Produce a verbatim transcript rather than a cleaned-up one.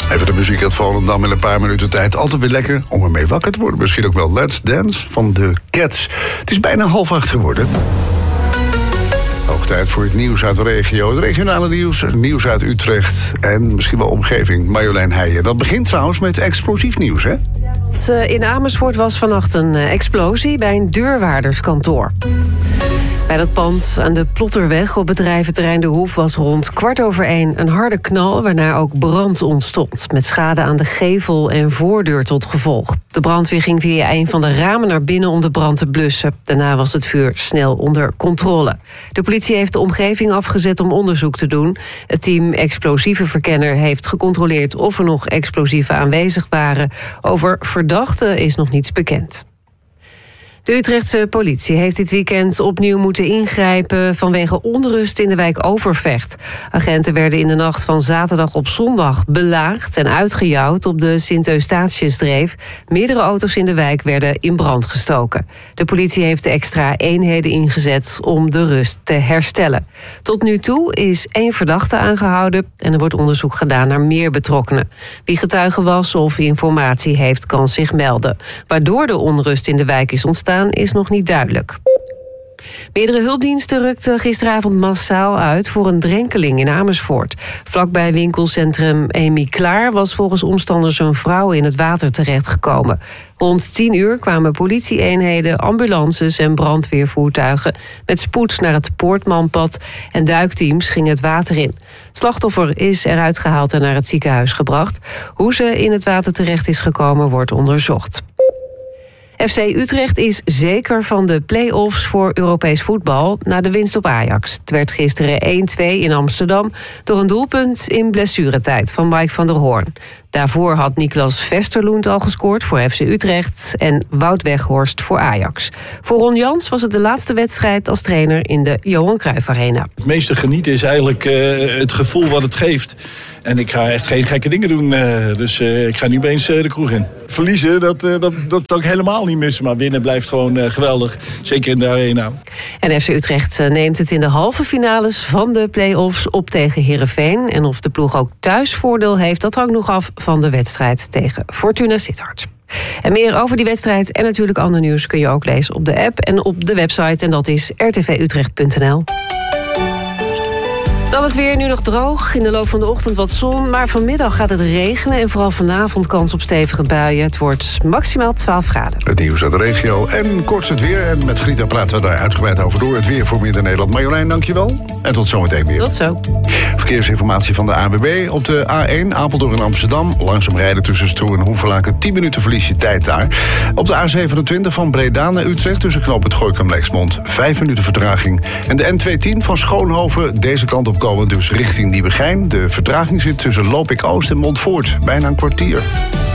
Even de muziek uit Volendam in een paar minuten tijd. Altijd weer lekker om ermee wakker te worden. Misschien ook wel Let's Dance van de Cats. Het is bijna half acht geworden. Hoog tijd voor het nieuws uit de regio. Het regionale nieuws, nieuws uit Utrecht en misschien wel omgeving. Marjolein Heijen. Dat begint trouwens met explosief nieuws, hè? In Amersfoort was vannacht een explosie bij een deurwaarderskantoor. Bij dat pand aan de Plotterweg op bedrijventerrein De Hoef was rond kwart over één een harde knal, waarna ook brand ontstond, met schade aan de gevel en voordeur tot gevolg. De brandweer ging via een van de ramen naar binnen om de brand te blussen. Daarna was het vuur snel onder controle. De politie heeft de omgeving afgezet om onderzoek te doen. Het team explosieve verkenner heeft gecontroleerd of er nog explosieven aanwezig waren. Over verdachten is nog niets bekend. De Utrechtse politie heeft dit weekend opnieuw moeten ingrijpen vanwege onrust in de wijk Overvecht. Agenten werden in de nacht van zaterdag op zondag belaagd en uitgejouwd op de Sint-Eustatiusdreef. Meerdere auto's in de wijk werden in brand gestoken. De politie heeft extra eenheden ingezet om de rust te herstellen. Tot nu toe is één verdachte aangehouden en er wordt onderzoek gedaan naar meer betrokkenen. Wie getuige was of informatie heeft, kan zich melden. Waardoor de onrust in de wijk is ontstaan, is nog niet duidelijk. Meerdere hulpdiensten rukten gisteravond massaal uit voor een drenkeling in Amersfoort. Vlakbij winkelcentrum Amy Klaar was volgens omstanders een vrouw in het water terechtgekomen. Rond tien uur kwamen politieeenheden, ambulances en brandweervoertuigen met spoed naar het Poortmanpad en duikteams gingen het water in. Het slachtoffer is eruit gehaald en naar het ziekenhuis gebracht. Hoe ze in het water terecht is gekomen wordt onderzocht. F C Utrecht is zeker van de play-offs voor Europees voetbal na de winst op Ajax. Het werd gisteren één twee in Amsterdam door een doelpunt in blessuretijd van Mike van der Hoorn. Daarvoor had Niklas Vesterloend al gescoord voor F C Utrecht en Wout Weghorst voor Ajax. Voor Ron Jans was het de laatste wedstrijd als trainer in de Johan Cruijff Arena. Het meeste genieten is eigenlijk uh, het gevoel wat het geeft. En ik ga echt geen gekke dingen doen, uh, dus uh, ik ga nu opeens uh, de kroeg in. Verliezen, dat, uh, dat, dat zou ik helemaal niet missen, maar winnen blijft gewoon uh, geweldig. Zeker in de Arena. En F C Utrecht neemt het in de halve finales van de play-offs op tegen Heerenveen. En of de ploeg ook thuis voordeel heeft, dat hangt nog af van de wedstrijd tegen Fortuna Sittard. En meer over die wedstrijd en natuurlijk ander nieuws kun je ook lezen op de app en op de website. En dat is r t v utrecht punt n l. Dan het weer, nu nog droog. In de loop van de ochtend wat zon. Maar vanmiddag gaat het regenen en vooral vanavond kans op stevige buien. Het wordt maximaal twaalf graden. Het nieuws uit de regio en kort het weer. En met Grieta praten we daar uitgebreid over door. Het weer voor Midden-Nederland. Marjolein, dankjewel. En tot zometeen weer. Tot zo. Verkeersinformatie van de A N W B. Op de A één Apeldoorn en Amsterdam. Langzaam rijden tussen Stroe en Hoevelaken. tien minuten verlies je tijd daar. Op de A zevenentwintig van Breda naar Utrecht. Tussen knooppunt Gooikum en Lexmond. vijf minuten vertraging. En de N tweehonderdtien van Schoonhoven. Deze kant op komen dus richting Nieuwegein. De vertraging zit tussen Lopik Oost en Montfoort. Bijna een kwartier.